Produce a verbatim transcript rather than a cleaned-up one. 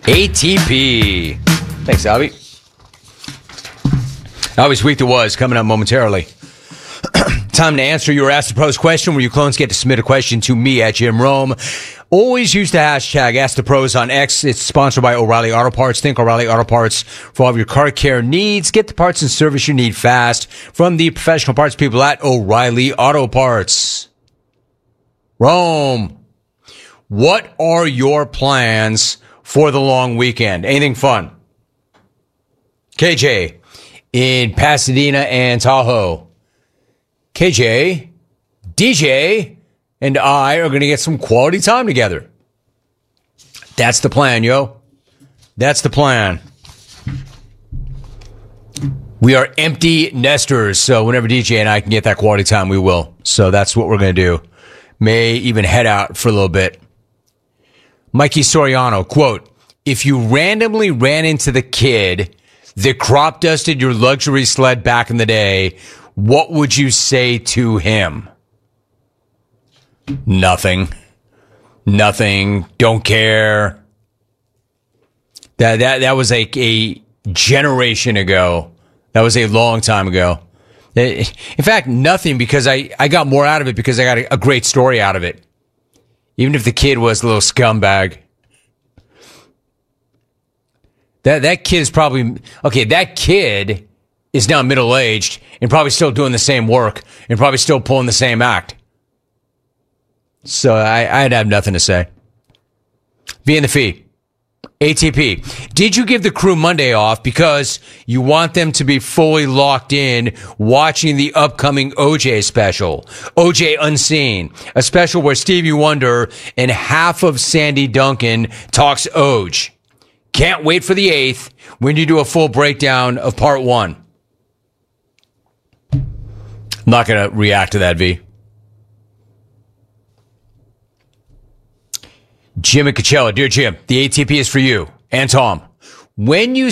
A T P. Thanks, Albie. Albie's Week That Was coming up momentarily. Time to answer your Ask the Pros question, where you clones get to submit a question to me at Jim Rome. Always use the hashtag Ask the Pros on X. It's sponsored by O'Reilly Auto Parts. Think O'Reilly Auto Parts for all of your car care needs. Get the parts and service you need fast from the professional parts people at O'Reilly Auto Parts. Rome, what are your plans for the long weekend? Anything fun? K J in Pasadena and Tahoe. K J, D J, and I are going to get some quality time together. That's the plan, yo. That's the plan. We are empty nesters, so whenever D J and I can get that quality time, we will. So that's what we're going to do. May even head out for a little bit. Mikey Soriano, quote, if you randomly ran into the kid that crop dusted your luxury sled back in the day, what would you say to him? Nothing. Nothing. Don't care. That that that was like a generation ago. That was a long time ago. In fact, nothing, because I, I got more out of it because I got a, a great story out of it. Even if the kid was a little scumbag. That that kid is probably... Okay, that kid is now middle-aged and probably still doing the same work and probably still pulling the same act. So I, I'd have nothing to say. V in the fee. A T P. Did you give the crew Monday off because you want them to be fully locked in watching the upcoming O J special? O J Unseen. A special where Stevie Wonder and half of Sandy Duncan talks O J. Can't wait for the eighth when you do a full breakdown of part one. I'm not going to react to that, V. Jim and Coachella. Dear Jim, the A T P is for you and Tom. When you